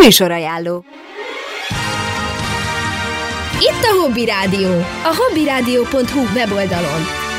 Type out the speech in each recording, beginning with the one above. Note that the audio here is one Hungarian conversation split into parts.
Műsorajánló. Itt a Hobby Rádió, a hobbyradio.hu weboldalon.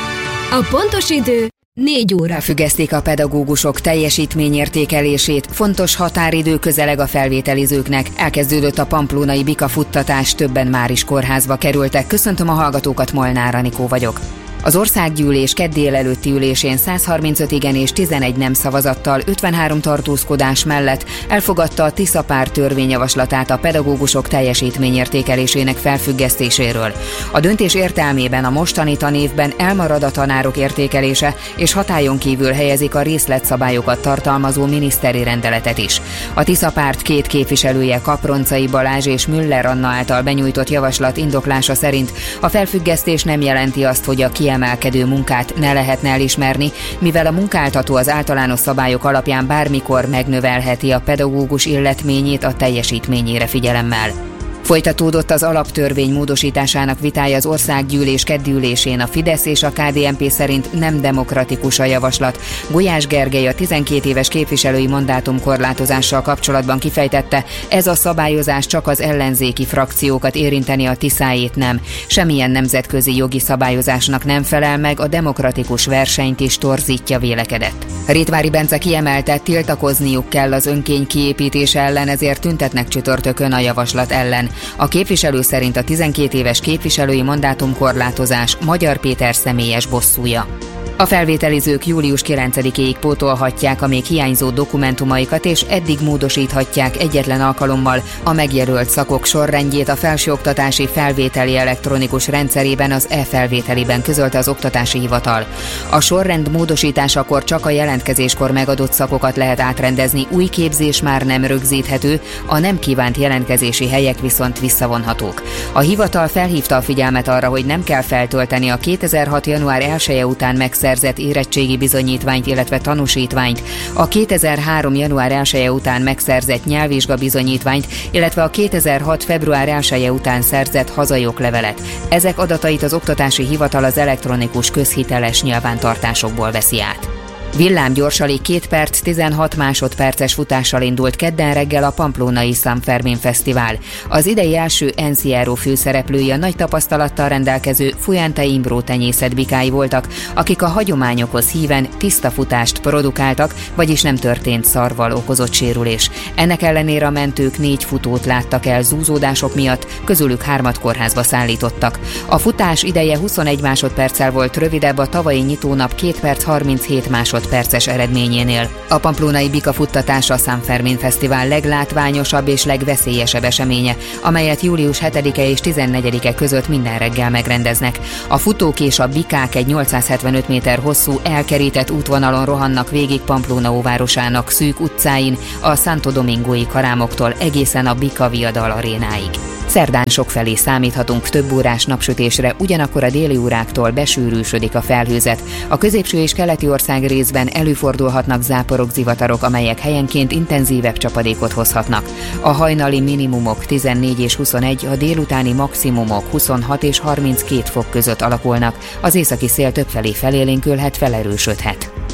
A pontos idő 4 óra. Függesztik a pedagógusok teljesítményértékelését, fontos határidő közeleg a felvételizőknek. Elkezdődött a pamplónai bika futtatás, többen már is kórházba kerültek. Köszöntöm a hallgatókat, Molnár Anikó vagyok. Az országgyűlés kedd délelőtti ülésén 135 igen és 11 nem szavazattal, 53 tartózkodás mellett elfogadta a Tisza párt törvényjavaslatát a pedagógusok teljesítményértékelésének felfüggesztéséről. A döntés értelmében a mostani tanévben elmarad a tanárok értékelése, és hatályon kívül helyezik a részletszabályokat tartalmazó miniszteri rendeletet is. A Tisza párt 2 képviselője, Kaproncai Balázs és Müller Anna által benyújtott javaslat indoklása szerint a felfüggesztés nem jelenti azt, hogy a kiemelkedő munkát ne lehetne elismerni, mivel a munkáltató az általános szabályok alapján bármikor megnövelheti a pedagógus illetményét a teljesítményére figyelemmel. Folytatódott az alaptörvény módosításának vitája az országgyűlés keddi ülésén. A Fidesz és a KDNP szerint nem demokratikus a javaslat. Gulyás Gergely a 12 éves képviselői mandátumkorlátozással kapcsolatban kifejtette, ez a szabályozás csak az ellenzéki frakciókat érinteni, a Tiszáét nem. Semmilyen nemzetközi jogi szabályozásnak nem felel meg, a demokratikus versenyt is torzítja, vélekedett. Rétvári Bence kiemelte, tiltakozniuk kell az önkény kiépítése ellen, ezért tüntetnek csütörtökön a javaslat ellen. A képviselő szerint a 12 éves képviselői mandátumkorlátozás Magyar Péter személyes bosszúja. A felvételizők július 9-éig pótolhatják a még hiányzó dokumentumaikat, és eddig módosíthatják egyetlen alkalommal a megjelölt szakok sorrendjét a felsőoktatási felvételi elektronikus rendszerében, az e-felvételiben, közölte az Oktatási Hivatal. A sorrend módosításakor csak a jelentkezéskor megadott szakokat lehet átrendezni, új képzés már nem rögzíthető, a nem kívánt jelentkezési helyek viszont visszavonhatók. A hivatal felhívta a figyelmet arra, hogy nem kell feltölteni a 2006. január 1-e után megszerzett érettségi bizonyítványt, illetve tanúsítványt, a 2003. január 1-e után megszerzett nyelvvizsga bizonyítványt, illetve a 2006. február 1-e után szerzett hazai oklevelet. Ezek adatait az Oktatási Hivatal az elektronikus közhiteles nyilvántartásokból veszi át. Villámgyors, alig 2 perc 16 másodperces futással indult kedden reggel a pamplónai San Fermín Fesztivál. Az idei első NCRO főszereplői a nagy tapasztalattal rendelkező Fuente Imbró tenyészet bikái voltak, akik a hagyományokhoz híven tiszta futást produkáltak, vagyis nem történt szarval okozott sérülés. Ennek ellenére a mentők 4 futót láttak el zúzódások miatt, közülük 3-at kórházba szállítottak. A futás ideje 21 másodperccel volt rövidebb a tavalyi nyitónap 2 perc 37 másodperces eredményénél. A pamplónai bika futtatás a San Fermín Fesztivál leglátványosabb és legveszélyesebb eseménye, amelyet július 7-e és 14-e között minden reggel megrendeznek. A futók és a bikák egy 875 méter hosszú, elkerített útvonalon rohannak végig Pamplona óvárosának szűk utcáin, a Santo Domingói karámoktól egészen a Bika Viadal arénáig. Szerdán sokfelé számíthatunk több órás napsütésre, ugyanakkor a déli óráktól besűrűsödik a felhőzet. A középső és keleti ország részben előfordulhatnak záporok, zivatarok, amelyek helyenként intenzívebb csapadékot hozhatnak. A hajnali minimumok 14 és 21, a délutáni maximumok 26 és 32 fok között alakulnak. Az északi szél többfelé felélénkülhet, felerősödhet.